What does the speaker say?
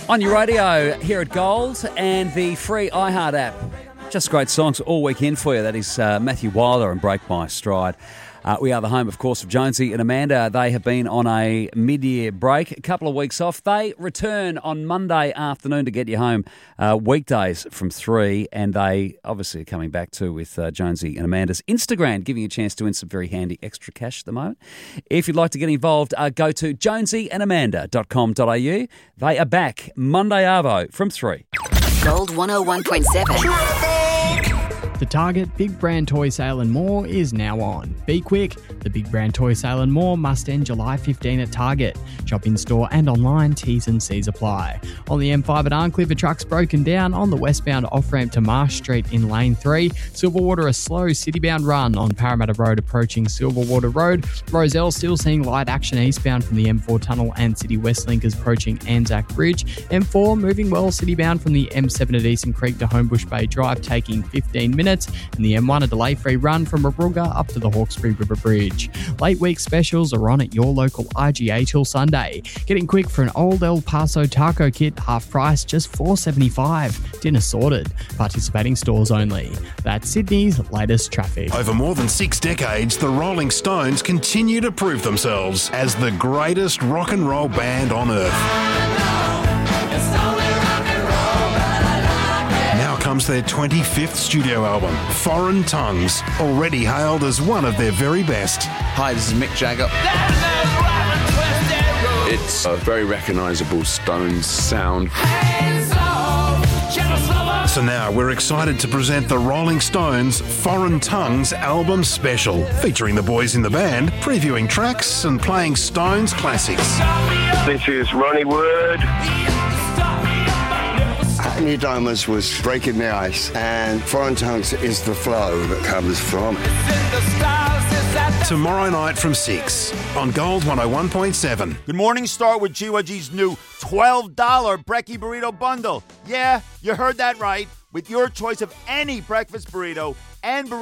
On your radio here at Gold and the free iHeart app. Just great songs all weekend for you. That is Matthew Wilder and Break My Stride. We are the home, of course, of Jonesy and Amanda. They have been on a mid-year break, a couple of weeks off. They return on Monday afternoon to get you home weekdays from 3, and they obviously are coming back too with Jonesy and Amanda's Instagram, giving you a chance to win some very handy extra cash at the moment. If you'd like to get involved, go to jonesyandamanda.com.au. They are back Monday arvo from 3. Gold 101.7. The Target Big Brand Toy Sale and More is now on. Be quick, the Big Brand Toy Sale and More must end July 15 at Target. Shop in store and online, T's and C's apply. On the M5 at Arncliffe, a truck's broken down on the westbound off-ramp to Marsh Street in Lane 3. Silverwater, a slow city-bound run on Parramatta Road approaching Silverwater Road. Rozelle still seeing light action eastbound from the M4 tunnel and City West Link approaching Anzac Bridge. M4 moving well city-bound from the M7 at Eastern Creek to Homebush Bay Drive, taking 15 minutes. And the M1 a delay-free run from Mabrooga up to the Hawkesbury River Bridge. Late week specials are on at your local IGA till Sunday. Getting quick for an old El Paso taco kit, half price, just $4.75. Dinner sorted. Participating stores only. That's Sydney's latest traffic. Over more than 6 decades, the Rolling Stones continue to prove themselves as the greatest rock and roll band on earth. Comes their 25th studio album, Foreign Tongues, already hailed as one of their very best. Hi, this is Mick Jagger. It's a very recognisable Stones sound. So now we're excited to present the Rolling Stones Foreign Tongues album special, featuring the boys in the band, previewing tracks and playing Stones classics. This is Ronnie Wood. New Diamonds was breaking the ice, and Foreign Tongues is the flow that comes from. Tomorrow night from 6 on Gold 101.7. Good morning, start with GYG's new $12 Brekkie Burrito Bundle. Yeah, you heard that right. With your choice of any breakfast burrito and burrito